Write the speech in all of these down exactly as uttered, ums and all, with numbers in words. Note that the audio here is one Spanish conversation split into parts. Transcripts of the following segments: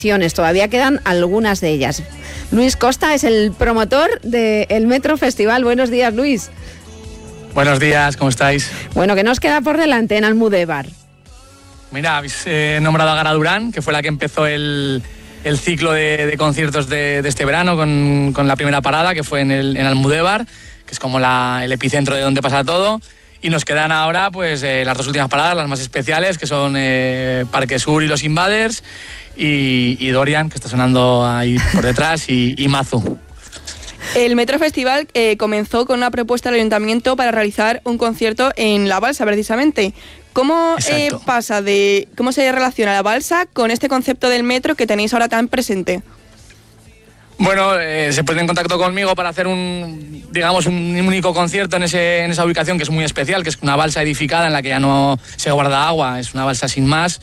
Todavía quedan algunas de ellas. Luis Costa es el promotor del Metro Festival. Buenos días, Luis. Buenos días, ¿cómo estáis? Bueno, ¿qué nos queda por delante en Almudévar? Mira, habéis eh, nombrado a Gara Durán, que fue la que empezó el, el ciclo de, de conciertos de, de este verano con, con la primera parada, que fue en, el, en Almudévar, que es como la, el epicentro de donde pasa todo. Y nos quedan ahora pues eh, las dos últimas paradas, las más especiales, que son eh, Parque Sur y Los Invaders, y, y Dorian, que está sonando ahí por detrás, y, y Mazu. El Metro Festival eh, comenzó con una propuesta del Ayuntamiento para realizar un concierto en La Balsa, precisamente. ¿Cómo eh, pasa de cómo se relaciona La Balsa con este concepto del metro que tenéis ahora tan presente? Bueno, eh, se ponen en contacto conmigo para hacer un, digamos, un único concierto en, ese, en esa ubicación que es muy especial, que es una balsa edificada en la que ya no se guarda agua, es una balsa sin más,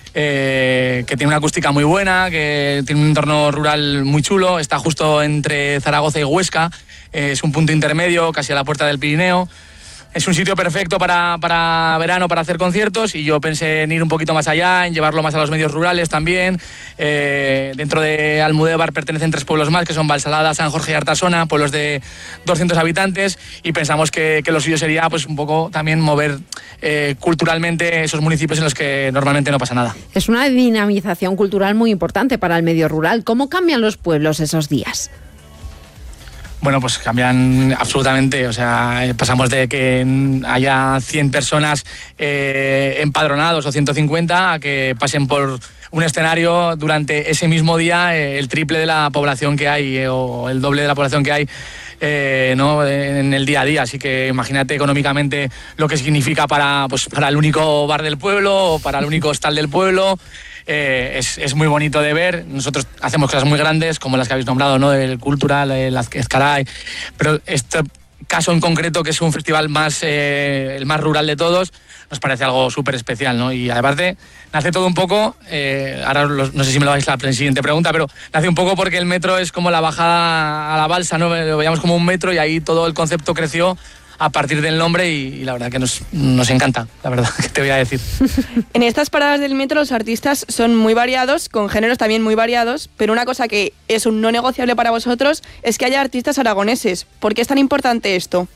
eh, que tiene una acústica muy buena, que tiene un entorno rural muy chulo, está justo entre Zaragoza y Huesca, eh, es un punto intermedio, casi a la puerta del Pirineo. Es un sitio perfecto para, para verano, para hacer conciertos, y yo pensé en ir un poquito más allá, en llevarlo más a los medios rurales también. Eh, dentro de Almudévar pertenecen tres pueblos más, que son Valsalada, San Jorge y Artasona, pueblos de doscientos habitantes, y pensamos que, que lo suyo sería pues, un poco también mover eh, culturalmente esos municipios en los que normalmente no pasa nada. Es una dinamización cultural muy importante para el medio rural. ¿Cómo cambian los pueblos esos días? Bueno, pues cambian absolutamente, o sea, pasamos de que haya cien personas eh, empadronados o ciento cincuenta a que pasen por un escenario durante ese mismo día eh, el triple de la población que hay eh, o el doble de la población que hay eh, ¿no? en el día a día. Así que imagínate económicamente lo que significa para, pues, para el único bar del pueblo o para el único hostal del pueblo. Eh, es, es muy bonito de ver. Nosotros hacemos cosas muy grandes, como las que habéis nombrado, ¿no? El Cultural, el Azcaray, pero este caso en concreto, que es un festival más, eh, el más rural de todos, nos parece algo súper especial, ¿no? Y aparte, nace todo un poco, eh, ahora los, no sé si me lo vais a la siguiente pregunta, pero nace un poco porque el metro es como la bajada a la balsa, ¿no? Lo veíamos como un metro y ahí todo el concepto creció a partir del nombre y, y la verdad que nos, nos encanta, la verdad, que te voy a decir. En estas paradas del metro los artistas son muy variados, con géneros también muy variados, pero una cosa que es un no negociable para vosotros es que haya artistas aragoneses. ¿Por qué es tan importante esto?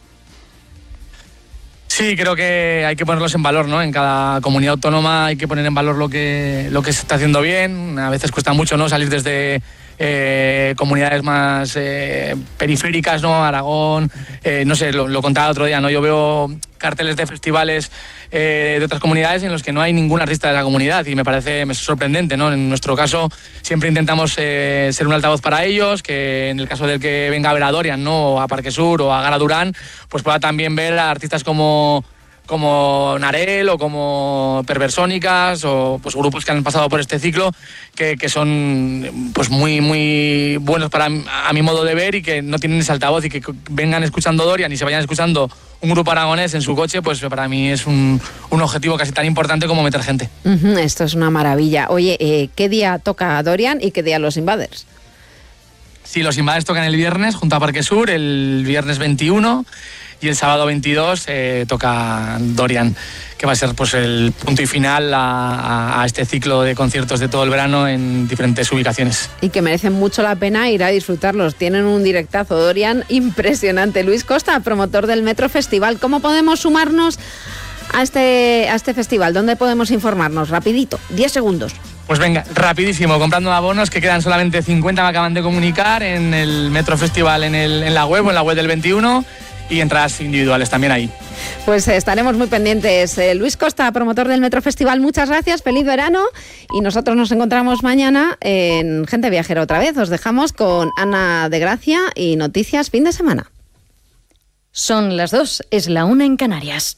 Sí, creo que hay que ponerlos en valor, ¿no? En cada comunidad autónoma hay que poner en valor lo que, lo que se está haciendo bien. A veces cuesta mucho, ¿no? Salir desde eh, comunidades más eh, periféricas, ¿no? Aragón, eh, no sé, lo, lo contaba otro día, ¿no? Yo veo carteles de festivales eh, de otras comunidades en los que no hay ningún artista de la comunidad y me parece me sorprendente, ¿no? En nuestro caso siempre intentamos eh, ser un altavoz para ellos, que en el caso del que venga a ver a Dorian, ¿no? O a Parque Sur o a Gara Durán, pues pueda también ver a artistas como como Narel o como Perversónicas o pues grupos que han pasado por este ciclo que, que son pues muy muy buenos para a mi modo de ver y que no tienen ese altavoz y que vengan escuchando Dorian y se vayan escuchando un grupo aragonés en su coche, pues para mí es un, un objetivo casi tan importante como meter gente. Uh-huh, esto es una maravilla. Oye, eh, ¿qué día toca Dorian y qué día Los Invaders? Sí, Los Invaders tocan el viernes junto a Parque Sur, el viernes veintiuno, y el sábado veintidós eh, toca Dorian, que va a ser pues el punto y final a, a, a este ciclo de conciertos de todo el verano en diferentes ubicaciones. Y que merecen mucho la pena ir a disfrutarlos. Tienen un directazo, Dorian, impresionante. Luis Costa, promotor del Metro Festival. ¿Cómo podemos sumarnos a este, a este festival? ¿Dónde podemos informarnos? Rapidito, diez segundos. Pues venga, rapidísimo, comprando abonos, que quedan solamente cincuenta, me acaban de comunicar, en el Metro Festival, en, el, en la web o en la web del veintiuno, y entradas individuales también ahí. Pues estaremos muy pendientes. Eh, Luis Costa, promotor del Metro Festival, muchas gracias, feliz verano, y nosotros nos encontramos mañana en Gente Viajera otra vez. Os dejamos con Ana de Gracia y noticias fin de semana. Son las dos, es la una en Canarias.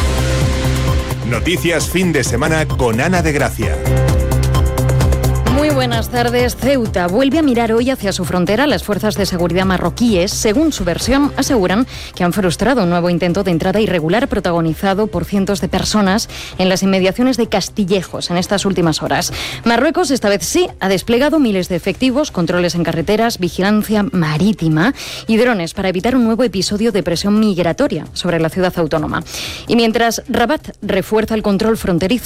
Noticias fin de semana con Ana de Gracia. Muy buenas tardes. Ceuta vuelve a mirar hoy hacia su frontera. Las fuerzas de seguridad marroquíes, según su versión, aseguran que han frustrado un nuevo intento de entrada irregular protagonizado por cientos de personas en las inmediaciones de Castillejos en estas últimas horas. Marruecos, esta vez sí, ha desplegado miles de efectivos, controles en carreteras, vigilancia marítima y drones para evitar un nuevo episodio de presión migratoria sobre la ciudad autónoma. Y mientras Rabat refuerza el control fronterizo